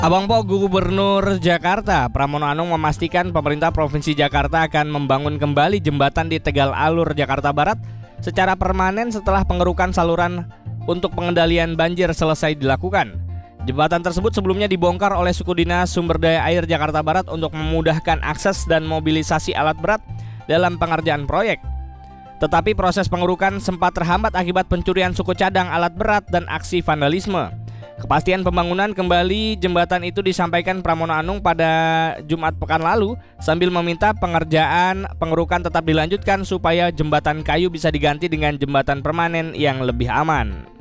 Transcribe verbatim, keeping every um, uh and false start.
Abang Po Gubernur Jakarta Pramono Anung memastikan pemerintah Provinsi Jakarta akan membangun kembali jembatan di Tegal Alur, Jakarta Barat secara permanen setelah pengerukan saluran untuk pengendalian banjir selesai dilakukan. Jembatan tersebut sebelumnya dibongkar oleh Suku Dinas Sumber Daya Air Jakarta Barat untuk memudahkan akses dan mobilisasi alat berat dalam pengerjaan proyek. Tetapi proses pengerukan sempat terhambat akibat pencurian suku cadang alat berat dan aksi vandalisme. Kepastian pembangunan kembali jembatan itu disampaikan Pramono Anung pada Jumat pekan lalu sambil meminta pengerjaan pengerukan tetap dilanjutkan supaya jembatan kayu bisa diganti dengan jembatan permanen yang lebih aman.